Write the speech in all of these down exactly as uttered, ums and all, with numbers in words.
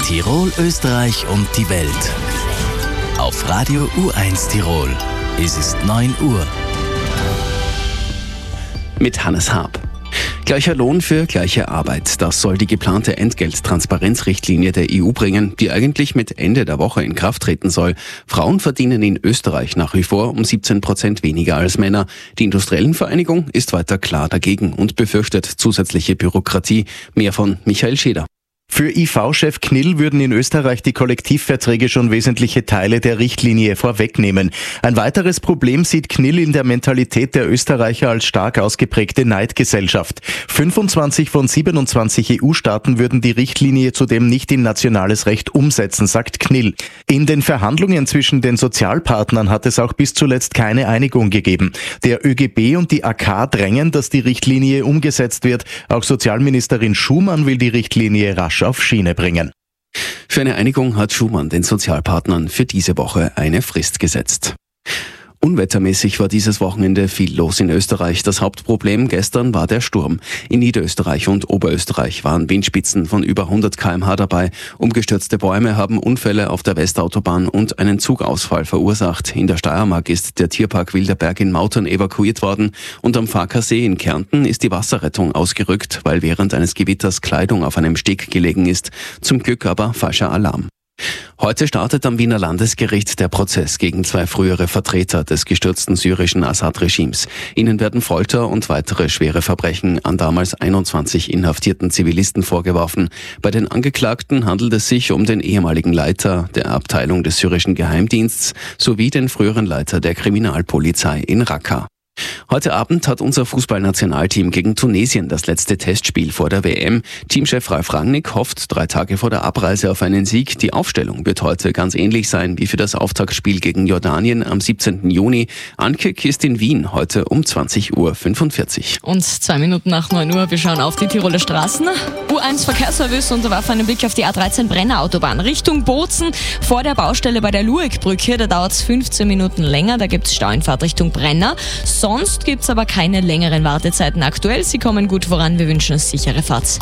Tirol, Österreich und die Welt. Auf Radio U eins Tirol. Es ist neun Uhr. Mit Hannes Haab. Gleicher Lohn für gleiche Arbeit. Das soll die geplante Entgelttransparenzrichtlinie der E U bringen, die eigentlich mit Ende der Woche in Kraft treten soll. Frauen verdienen in Österreich nach wie vor um siebzehn Prozent weniger als Männer. Die Industriellenvereinigung ist weiter klar dagegen und befürchtet zusätzliche Bürokratie. Mehr von Michael Scheder. Für I V-Chef Knill würden in Österreich die Kollektivverträge schon wesentliche Teile der Richtlinie vorwegnehmen. Ein weiteres Problem sieht Knill in der Mentalität der Österreicher als stark ausgeprägte Neidgesellschaft. fünfundzwanzig von siebenundzwanzig E U-Staaten würden die Richtlinie zudem nicht in nationales Recht umsetzen, sagt Knill. In den Verhandlungen zwischen den Sozialpartnern hat es auch bis zuletzt keine Einigung gegeben. Der Ö G B und die A K drängen, dass die Richtlinie umgesetzt wird. Auch Sozialministerin Schumann will die Richtlinie rasch auf Schiene bringen. Für eine Einigung hat Schumann den Sozialpartnern für diese Woche eine Frist gesetzt. Unwettermäßig war dieses Wochenende viel los in Österreich. Das Hauptproblem gestern war der Sturm. In Niederösterreich und Oberösterreich waren Windspitzen von über hundert Kilometer pro Stunde dabei. Umgestürzte Bäume haben Unfälle auf der Westautobahn und einen Zugausfall verursacht. In der Steiermark ist der Tierpark Wilderberg in Mautern evakuiert worden und am Farkasee in Kärnten ist die Wasserrettung ausgerückt, weil während eines Gewitters Kleidung auf einem Steg gelegen ist. Zum Glück aber falscher Alarm. Heute startet am Wiener Landesgericht der Prozess gegen zwei frühere Vertreter des gestürzten syrischen Assad-Regimes. Ihnen werden Folter und weitere schwere Verbrechen an damals einundzwanzig inhaftierten Zivilisten vorgeworfen. Bei den Angeklagten handelt es sich um den ehemaligen Leiter der Abteilung des syrischen Geheimdienstes sowie den früheren Leiter der Kriminalpolizei in Raqqa. Heute Abend hat unser Fußballnationalteam gegen Tunesien das letzte Testspiel vor der W M. Teamchef Ralf Rangnick hofft drei Tage vor der Abreise auf einen Sieg. Die Aufstellung wird heute ganz ähnlich sein wie für das Auftaktspiel gegen Jordanien am siebzehnten Juni. Ankick ist in Wien heute um zwanzig Uhr fünfundvierzig. Und zwei Minuten nach neun Uhr, wir schauen auf die Tiroler Straßen. U eins Verkehrsservice und da warf einen Blick auf die A dreizehn Brenner Autobahn Richtung Bozen vor der Baustelle bei der Luegbrücke. Da dauert es fünfzehn Minuten länger, da gibt es Stau in Fahrt Richtung Brenner. Sonst gibt es aber keine längeren Wartezeiten aktuell. Sie kommen gut voran. Wir wünschen uns sichere Fahrt.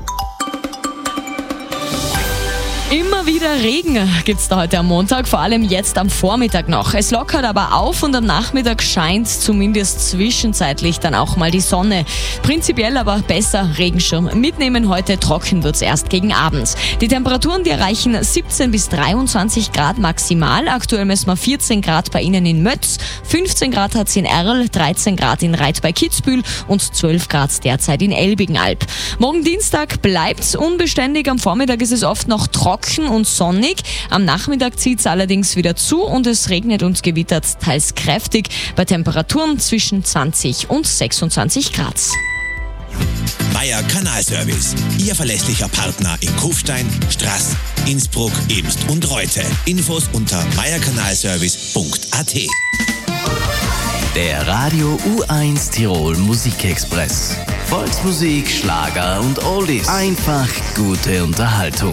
Immer wieder Regen gibt's da heute am Montag, vor allem jetzt am Vormittag noch. Es lockert aber auf und am Nachmittag scheint zumindest zwischenzeitlich dann auch mal die Sonne. Prinzipiell aber besser Regenschirm mitnehmen. Heute trocken wird's erst gegen Abend. Die Temperaturen, die erreichen siebzehn bis dreiundzwanzig Grad maximal. Aktuell messen wir vierzehn Grad bei Ihnen in Mötz, fünfzehn Grad hat's in Erl, dreizehn Grad in Reit bei Kitzbühel und zwölf Grad derzeit in Elbigenalb. Morgen Dienstag bleibt's unbeständig. Am Vormittag ist es oft noch trocken und sonnig. Am Nachmittag zieht es allerdings wieder zu und es regnet und gewittert teils kräftig bei Temperaturen zwischen zwanzig und sechsundzwanzig Grad. Meier Kanalservice, Ihr verlässlicher Partner in Kufstein, Straß, Innsbruck, Ebst und Reute. Infos unter meierkanalservice punkt a t. Der Radio U eins Tirol Musikexpress. Volksmusik, Schlager und Oldies. Einfach gute Unterhaltung.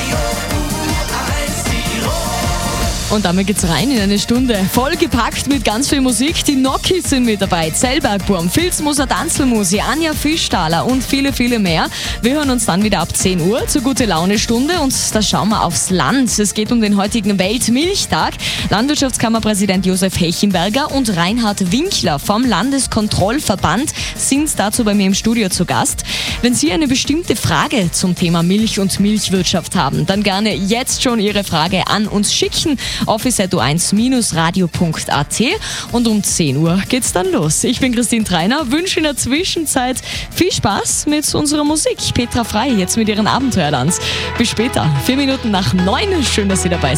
Und damit geht's rein in eine Stunde. Vollgepackt mit ganz viel Musik. Die Nokis sind mit dabei. Zellbergburm, Filzmoser Tanzelmusi, Anja Fischtaler und viele, viele mehr. Wir hören uns dann wieder ab zehn Uhr zur Gute-Laune-Stunde und da schauen wir aufs Land. Es geht um den heutigen Weltmilchtag. Landwirtschaftskammerpräsident Josef Hechenberger und Reinhard Winkler vom Landeskontrollverband sind dazu bei mir im Studio zu Gast. Wenn Sie eine bestimmte Frage zum Thema Milch und Milchwirtschaft haben, dann gerne jetzt schon Ihre Frage an uns schicken. office at u eins radio punkt a t und um zehn Uhr geht's dann los. Ich bin Christine Treiner, wünsche in der Zwischenzeit viel Spaß mit unserer Musik. Petra Frey jetzt mit ihren Abenteuerlands. Bis später, vier Minuten nach neun. Schön, dass Sie dabei sind.